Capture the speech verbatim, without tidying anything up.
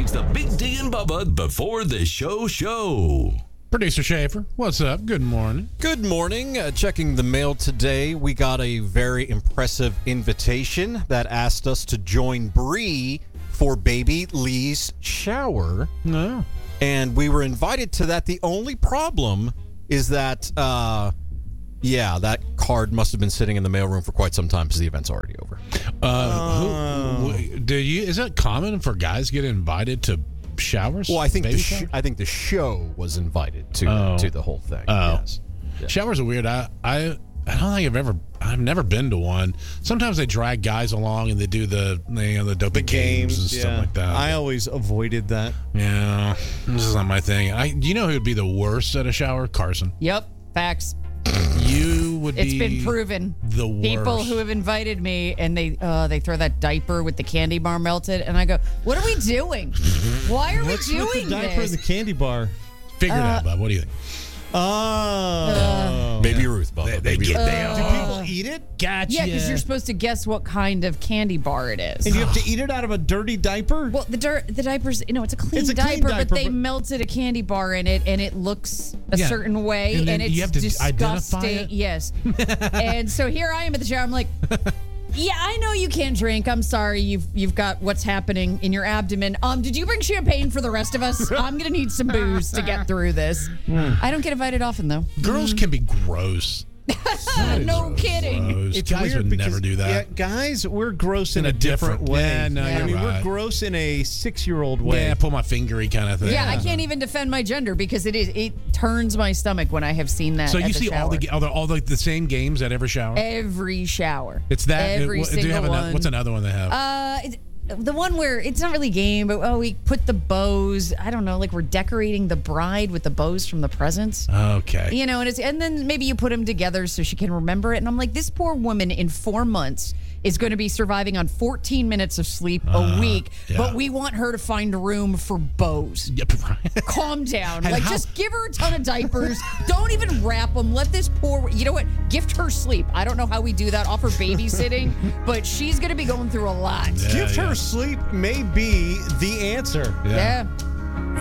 It's the Big D and Bubba before the show show. Producer Schaefer, what's up? Good morning. Good morning. Uh, checking the mail today, we got a very impressive invitation that asked us to join Bree for baby Lee's shower. No. And we were invited to that. The only problem is that, uh, yeah, that card must have been sitting in the mailroom for quite some time because the event's already over. Uh, who, who, do you? Is that common for guys to get invited to showers? Well, I think the Baby sh- showers? I think the show was invited to Oh. to the whole thing. Oh. Yes. Yeah. Showers are weird. I, I I don't think I've ever. I've never been to one. Sometimes they drag guys along and they do the you know the doping games, and stuff like that. I always avoided that. yeah, this is not my thing. I. Do you know who would be the worst at a shower? Carson. Yep, facts. You would It's be. been proven. The worst. People who have invited me and they uh, they throw that diaper with the candy bar melted, and I go, "What are we doing? Why are What's we doing with the diaper this?" and the candy bar? Figure it out, uh, Bob. What do you think? Oh. Baby Ruth, Bubba. They, they Baby get Ruth. they Do are. people eat it? Gotcha. Yeah, because you're supposed to guess what kind of candy bar it is. And you have to eat it out of a dirty diaper? Well, the dirt, the diapers, you know, it's a clean, It's a clean diaper, diaper, but they but- melted a candy bar in it, and it looks a Yeah. certain way, And and, then it's you have to identify disgusting. it? Yes. And so here I am at the shower. I'm like, yeah, I know you can't drink. I'm sorry. You've you've got what's happening in your abdomen. Um, did you bring champagne for the rest of us? I'm gonna need some booze to get through this. I don't get invited often though. Girls can be gross. That is No kidding. gross. It's Guys weird would because, never do that. Yeah, guys, we're gross in, In a a different, different- way. yeah, no, Yeah. I you're mean, right. we're gross in a six-year-old way. Yeah, pull my fingery kind of thing. Yeah, I can't even defend my gender because it is it turns my stomach when I have seen that. So at you the see all shower. the all the all the, the same games at every shower. every shower. It's that. every it- single do you have one. another, what's another one they have? Uh, it's, the one where it's not really a game, but oh, we put the bows. I don't know, like we're decorating the bride with the bows from the presents. okay. You know, and it's and then maybe you put them together so she can remember it. And I'm like, this poor woman in four months is going to be surviving on fourteen minutes of sleep a week, yeah. but we want her to find room for bows. Yep. Calm down. And Like, how- just give her a ton of diapers. Don't even wrap them. Let this poor, you know what? Gift her sleep. I don't know how we do that. Offer babysitting, but she's going to be going through a lot. Yeah, Give yeah. her sleep may be the answer. Yeah.